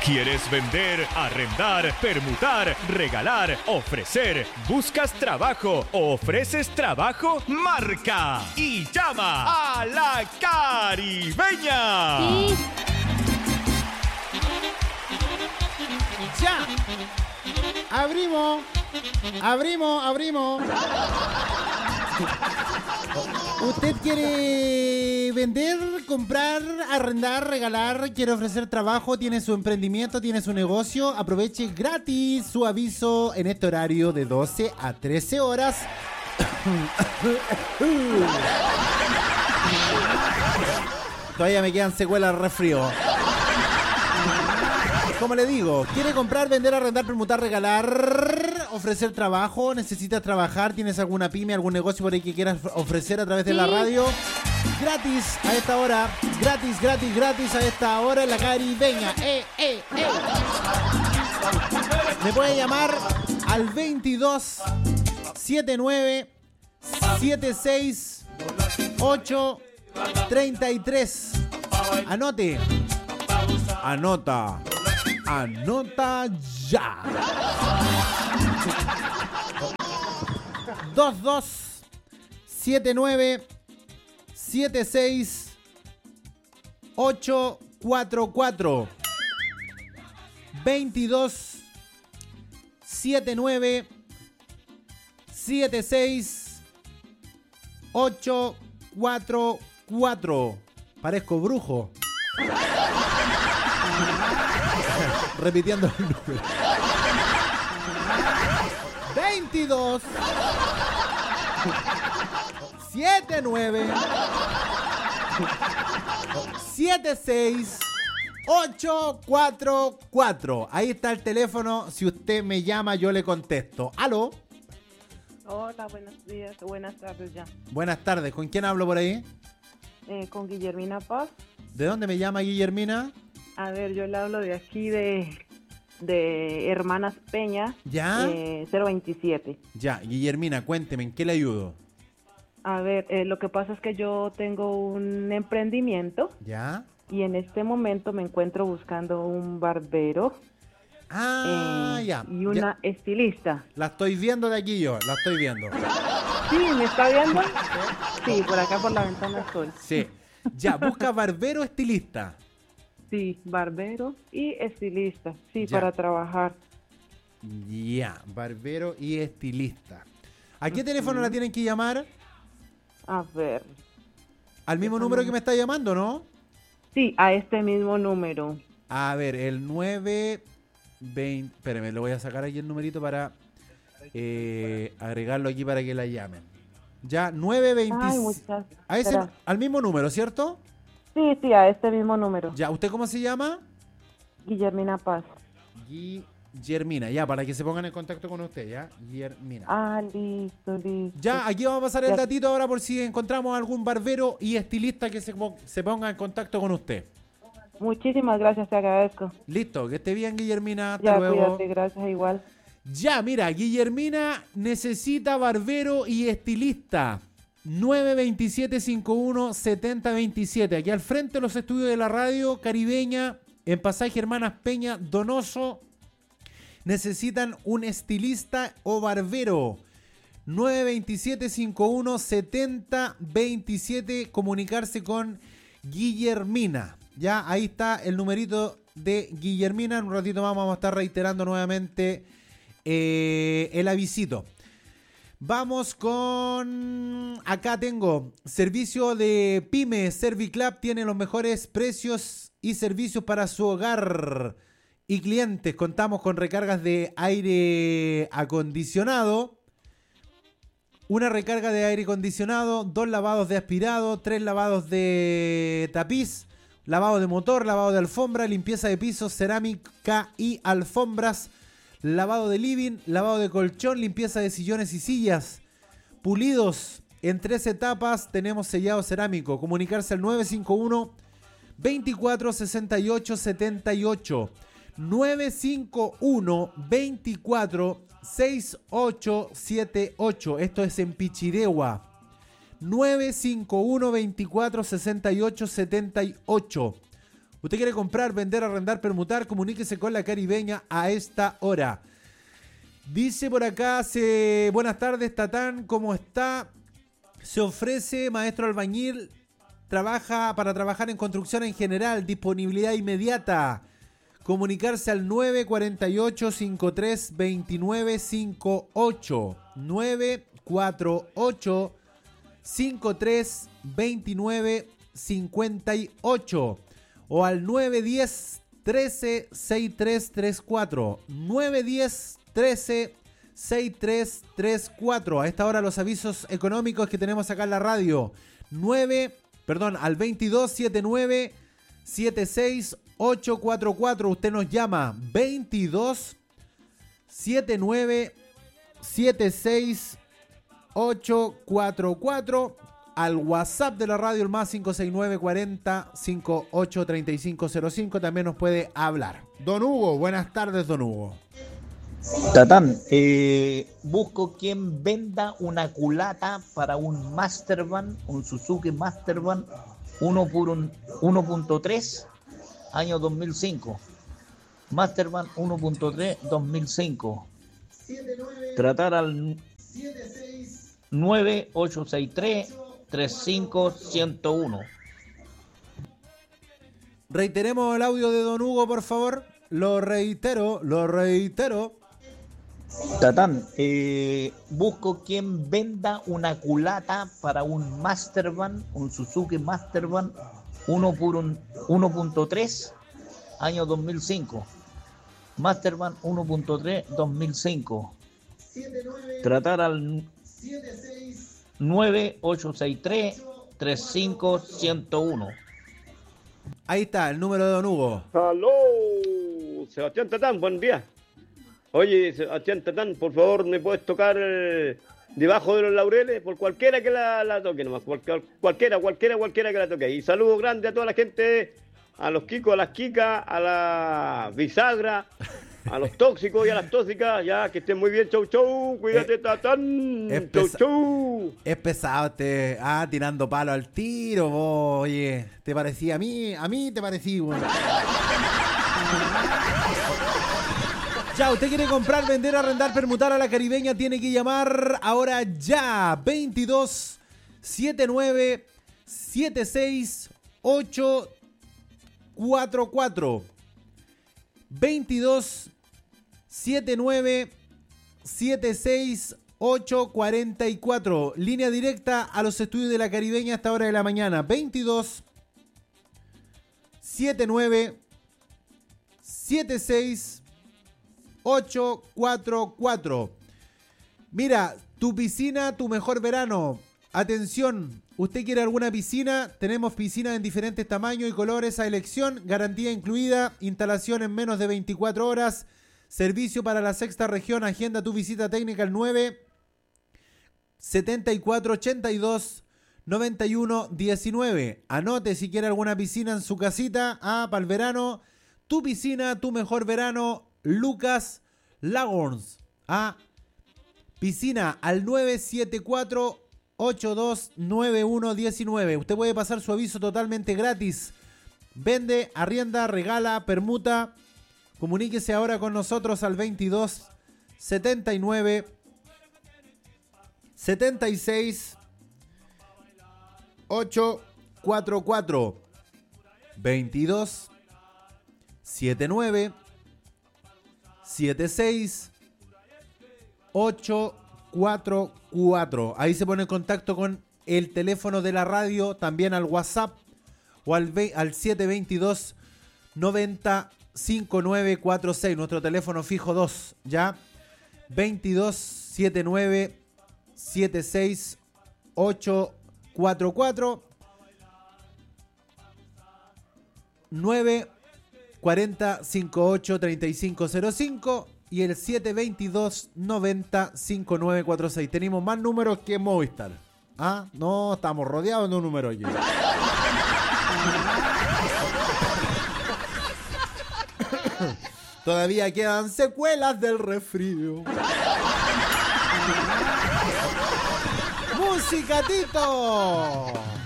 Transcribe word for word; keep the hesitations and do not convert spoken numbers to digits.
¿Quieres vender, arrendar, permutar, regalar, ofrecer? ¿Buscas trabajo o ofreces trabajo? Marca y llama a La Caribeña. Sí. ¡Ya! Abrimos, abrimos, abrimos. ¿Usted quiere vender, comprar, arrendar, regalar? ¿Quiere ofrecer trabajo? ¿Tiene su emprendimiento? ¿Tiene su negocio? Aproveche gratis su aviso en este horario de doce a trece horas. Todavía me quedan secuelas de resfrío. Como le digo, ¿quiere comprar, vender, arrendar, permutar, regalar, ofrecer trabajo? ¿Necesitas trabajar? ¿Tienes alguna pyme, algún negocio por ahí que quieras ofrecer a través de Sí. la radio? Gratis a esta hora, gratis, gratis, gratis a esta hora en La Caribeña. ¡Eh, eh, eh! Me puede llamar al veintidós setenta y nueve setenta y seis ocho treinta y tres. Anote. Anota. Anota ya. dos dos siete nueve siete seis ocho cuatro cuatro. veintidós setenta y nueve setenta y seis ocho cuatro cuatro. Parezco brujo. Repitiendo el número. veintidós setenta y nueve setenta y seis ocho cuatro cuatro. Ahí está el teléfono. Si usted me llama, yo le contesto. ¿Aló? Hola, buenos días, buenas tardes ya. Buenas tardes. ¿Con quién hablo por ahí? Eh, con Guillermina Paz. ¿De dónde me llama Guillermina? A ver, yo le hablo de aquí de, de Hermanas Peña. ¿Ya? Eh, cero veintisiete. Ya, Guillermina, cuénteme, ¿en qué le ayudo? A ver, eh, lo que pasa es que yo tengo un emprendimiento ¿Ya? y en este momento me encuentro buscando un barbero Ah, eh, ya. y una Ya. estilista. La estoy viendo de aquí yo, la estoy viendo. ¿Sí? ¿Me está viendo? Sí, por acá por la ventana estoy. Sí. Ya, busca barbero estilista. Sí, barbero y estilista. Sí, Ya. para trabajar. Ya, barbero y estilista. ¿A qué teléfono la tienen que llamar? A ver. Al mismo Déjame- número que me está llamando, ¿no? Sí, a este mismo número. A ver, el nueve veinte... Espérame, lo voy a sacar aquí el numerito para eh, agregarlo aquí para que la llamen. Ya, nueve veinte... Ay, muchas A ese, gracias. al mismo número, ¿cierto? Sí, sí, a este mismo número. Ya, ¿usted cómo se llama? Guillermina Paz. Guillermina, ya, para que se pongan en contacto con usted, ¿ya? Guillermina. Ah, listo, listo. Ya, aquí vamos a pasar el Ya. datito ahora por si encontramos algún barbero y estilista que se, po- se ponga en contacto con usted. Muchísimas gracias, te agradezco. Listo, que esté bien, Guillermina. Hasta Ya, luego. cuídate, gracias, igual. Ya, mira, Guillermina necesita barbero y estilista. nueve veintisiete cincuenta y uno setenta veintisiete. Aquí al frente de los estudios de la radio caribeña, en Pasaje Hermanas Peña, Donoso. Necesitan un estilista o barbero. nueve veintisiete cincuenta y uno setenta veintisiete. Comunicarse con Guillermina. Ya, ahí está el numerito de Guillermina. En un ratito más vamos a estar reiterando nuevamente eh, el avisito. Vamos con... Acá tengo servicio de pyme. Serviclub tiene los mejores precios y servicios para su hogar y clientes. Contamos con recargas de aire acondicionado, una recarga de aire acondicionado, dos lavados de aspirado, tres lavados de tapiz, lavado de motor, lavado de alfombra, limpieza de pisos, cerámica y alfombras, lavado de living, lavado de colchón, limpieza de sillones y sillas, pulidos en tres etapas. Tenemos sellado cerámico. Comunicarse al nueve cinco uno veinticuatro sesenta y ocho setenta y ocho. nueve cinco uno veinticuatro sesenta y ocho setenta y ocho. Esto es en Pichidegua. nueve cinco uno veinticuatro sesenta y ocho setenta y ocho. Usted quiere comprar, vender, arrendar, permutar, comuníquese con la Caribeña a esta hora. Dice por acá, se... buenas tardes, Tatán, ¿cómo está? Se ofrece maestro albañil, trabaja para trabajar en construcción en general, disponibilidad inmediata. Comunicarse al nueve cuatro ocho, cinco tres dos nueve cinco ocho. nueve cuatro ocho, cinco tres dos nueve cinco ocho. O al nueve uno cero, trece, sesenta y tres treinta y cuatro. nueve uno cero, trece, sesenta y tres treinta y cuatro. A esta hora los avisos económicos que tenemos acá en la radio. nueve, perdón, al veintidós setenta y nueve setenta y seis ochocientos cuarenta y cuatro. Usted nos llama veintidós setenta y nueve setenta y seis ochocientos cuarenta y cuatro. Al WhatsApp de la radio, el más cinco seis nueve cuarenta cincuenta y ocho treinta y cinco cero cinco. También nos puede hablar. Don Hugo, buenas tardes, don Hugo. Tatán, eh, busco quien venda una culata para un Mastervan, un Suzuki Mastervan uno por un uno punto tres, año dos mil cinco. Mastervan uno punto tres, dos mil cinco. Tratar al nueve ocho seis tres, tres cinco cero uno. Reiteremos el audio de don Hugo, por favor. Lo reitero, lo reitero. Tatán, eh, busco quien venda una culata para un Mastervan, un Suzuki Mastervan uno por un uno punto tres, año dos mil cinco. Mastervan uno punto tres, dos mil cinco. Tratar al nueve ocho seis tres, tres cinco cero uno. Ahí está, el número de don Hugo. Aló, Sebastián Tatán, buen día. Oye, Sebastián Tatán, por favor, ¿me puedes tocar eh, debajo de los laureles? Por cualquiera que la, la toque nomás, cual, cualquiera, cualquiera, cualquiera que la toque. Y saludo grande a toda la gente, a los Kikos, a las Kikas, a la bisagra, a los tóxicos y a las tóxicas. Ya, que estén muy bien, chau, chau, cuídate, eh, Tatán, chau, pesa- chau. Es pesado este, ah, tirando palo al tiro, vos, oye, ¿te parecía a mí? A mí te parecía, bueno. Ya, usted quiere comprar, vender, arrendar, permutar a la Caribeña, tiene que llamar ahora ya. veintidós setenta y nueve setenta y seis ochocientos cuarenta y cuatro. veintidós setenta y nueve setenta y seis ochocientos cuarenta y cuatro. Línea directa a los estudios de la Caribeña a esta hora de la mañana. veintidós setenta y nueve setenta y seis ochocientos cuarenta y cuatro. Mira, tu piscina, tu mejor verano. Atención, ¿usted quiere alguna piscina? Tenemos piscinas en diferentes tamaños y colores a elección. Garantía incluida, instalación en menos de veinticuatro horas. Servicio para la sexta región. Agenda tu visita técnica al nueve setenta y cuatro ochenta y dos noventa y uno diecinueve. Anote si quiere alguna piscina en su casita. Ah, para el verano. Tu piscina, tu mejor verano. Lucas Lagons. Ah, piscina al nueve siete cuatro ocho dos nueve uno uno nueve. Usted puede pasar su aviso totalmente gratis. Vende, arrienda, regala, permuta. Comuníquese ahora con nosotros al veintidós setenta y nueve setenta y seis ochocientos cuarenta y cuatro. veintidós setenta y nueve setenta y seis ochocientos cuarenta y cuatro. Ahí se pone en contacto con el teléfono de la radio, también al WhatsApp o al, al siete veintidós noventa cincuenta y nueve cuarenta y seis, nuestro teléfono fijo dos, ¿ya? veintidós setenta y nueve setenta y seis ochocientos cuarenta y cuatro. nueve cuarenta cincuenta y ocho treinta y cinco cero cinco y el siete veintidós noventa cincuenta y nueve cuarenta y seis. Tenemos más números que Movistar. Ah, no, estamos rodeados de un número ya. Todavía quedan secuelas del resfrío. ¡Música, Tito!